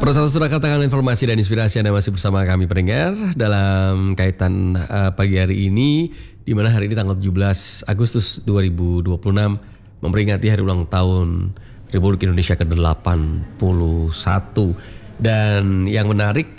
Persatu sudah katakan informasi dan inspirasi Anda masih bersama kami pendengar dalam kaitan pagi hari ini, di mana hari ini tanggal 17 Agustus 2026 memperingati hari ulang tahun Republik Indonesia ke-81. Dan yang menarik